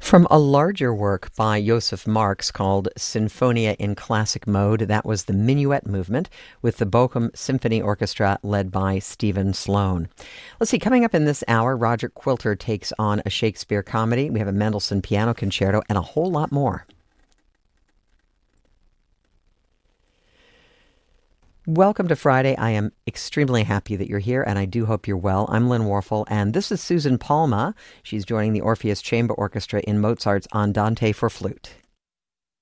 From a larger work by Joseph Marx called Sinfonia in Classic Mode, that was the Minuet Movement with the Bochum Symphony Orchestra led by Stephen Sloan. Let's see, coming up in this hour, Roger Quilter takes on a Shakespeare comedy. We have a Mendelssohn Piano Concerto and a whole lot more. Welcome to Friday. I am extremely happy that you're here, and I do hope you're well. I'm Lynn Warfel, and this is Susan Palma. She's joining the Orpheus Chamber Orchestra in Mozart's Andante for flute.